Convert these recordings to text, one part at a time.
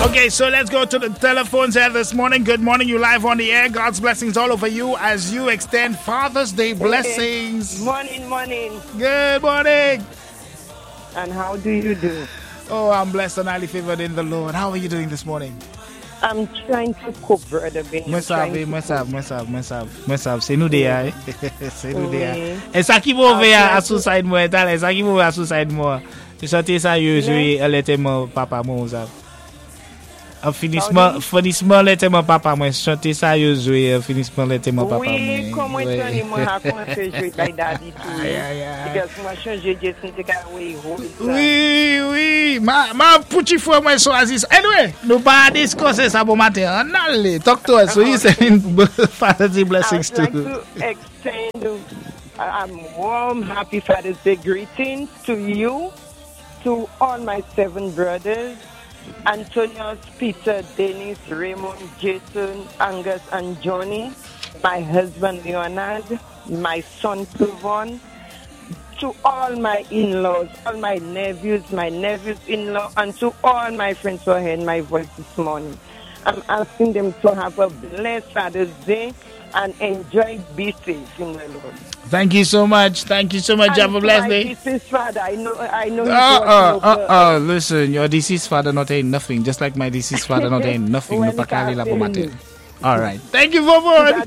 Okay, so let's go to the telephones here this morning. Good morning, you live on the air. God's blessings all over you as you extend Father's Day blessings. Morning. Good morning. And how do you do? Oh, I'm blessed and highly favored in the Lord. How are you doing this morning? I'm trying to cook, brother Ben. Mwesab. Se nou de ya, Se nou de ya. E sa ki mou ve a suicide mou etal, e sa ki mou ve a suicide mou. E sote sa yo jwe alete mou papa mou zav. A finisman lete mou papa mou. Sote sa yo jwe finisman lete mou papa mou. Oui, komwe tani mou ha koman se jwe by daddy too. Because mou chanje Jason te ka wey hold. Oui. Ma puti fwe mwen so aziz. Anyway, nou pa discuss sa bon matin. Anale, talk to us. So you sending Father's Day blessings too. I'd like to extend warm, happy Father's Day greetings to you, to all my 7 brothers, Antonius, Peter, Dennis, Raymond, Jason, Angus, and Johnny, my husband Leonard, my son Kevon, to all my in-laws, all my nephews in-law, and to all my friends who are hearing my voice this morning. I'm asking them to have a blessed Father's Day and enjoy, be safe in the Lord. Thank you so much. Have a blessed day. Deceased father, I know. Listen, your deceased father not ain't nothing. Just like my deceased father not ain't nothing. No pakali la pomate. All right. Thank you, Vovon.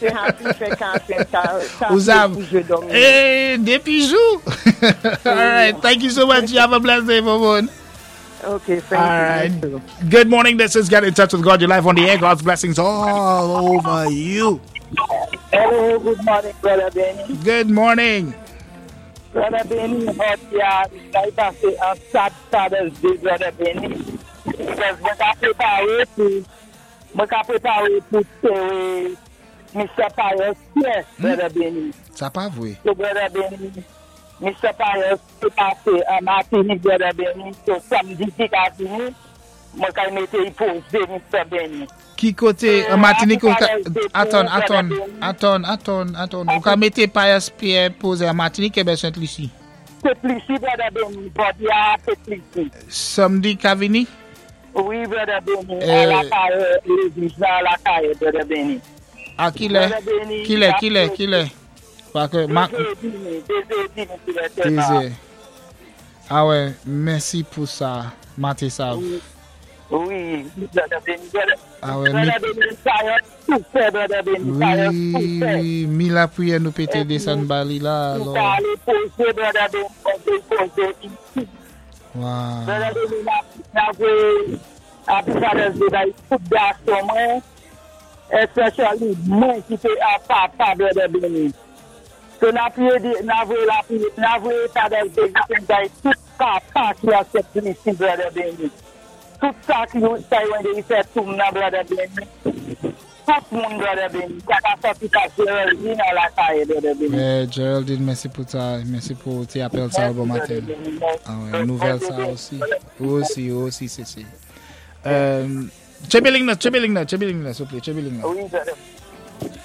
Des bijoux. All right. Thank you so much. You have a blessed day, Vovon. Okay, thank you. Good morning. This is Get in Touch with God. You're live on the air. God's blessings all over you. Hello, good morning, Brother Benny. Good morning. Brother Benny, I say a sad Father's Day, Brother Benny. Because I prepare to say Mr. Pius here, Brother Benny. Ça pas vrai. So, Brother Benny, Mr. Pius prepare à Martinique, Brother Benny. So, samedi, c'est à fini. Moi, quand je m'étais posé, Mr. Benny. Qui côté Martinique attends ou ka mette Pius Pierre posé à Martinique et ben Saint-Lucie. Saint-Lucie, Brother Benny, Bodia, Saint-Lucie. Samedi Kavini? Oui, Brother Benny, à la caille, l'église à la caille, Brother Benny. Ah, qui l'est? Parce que Désir. Ah ouais, merci pour ça, Maté Sav. Oui, Brother Benny. Ah ouais, oui, mila prière nous péter descendre bali là alors. Wow. Especially moi qui fait à papa Brother Benny. So la prière Father's Day tout papa qui accepte ici Brother Benny. Tout ça qui vous say when they say to me, Brother Benny. Tout le monde, Brother Benny. Ça fait ta Geraldine à la caille, Brother Benny. Geraldine, merci pour tes appels ça bon matin. Ah ouais, nouvelle ça aussi. Aussi, c'est. Chebeling na, s'il vous plaît, Chebeling na. Oui, Brother.